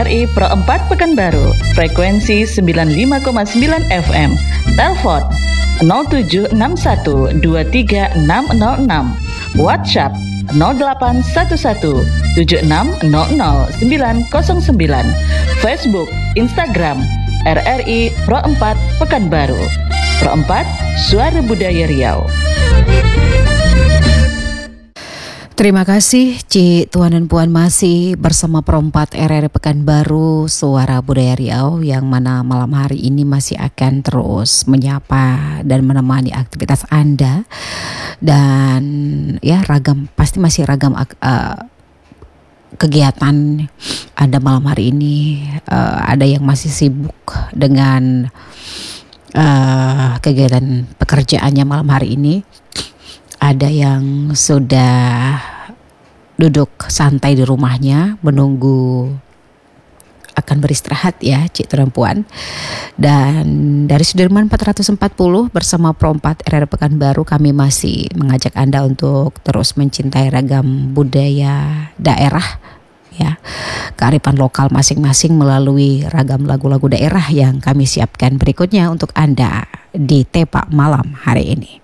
RRI Pro 4 Pekanbaru, frekuensi 95,9 FM. Telepon 0761236606. WhatsApp 081176000909. Facebook, Instagram RRI Pro 4 Pekanbaru. Pro 4, Suara Budaya Riau. Terima kasih Ci, Tuan dan Puan masih bersama Pro 4 RRI Pekanbaru, Suara Budaya Riau, yang mana malam hari ini masih akan terus menyapa dan menemani aktivitas Anda. Dan ya pasti masih ragam kegiatan Anda malam hari ini. Ada yang masih sibuk dengan kegiatan pekerjaannya malam hari ini. Ada yang sudah duduk santai di rumahnya menunggu akan beristirahat ya Cik Perempuan. Dan dari Sudirman 440 bersama Pro 4 RRI Pekanbaru, kami masih mengajak Anda untuk terus mencintai ragam budaya daerah ya, kearifan lokal masing-masing melalui ragam lagu-lagu daerah yang kami siapkan berikutnya untuk Anda di Tepak malam hari ini.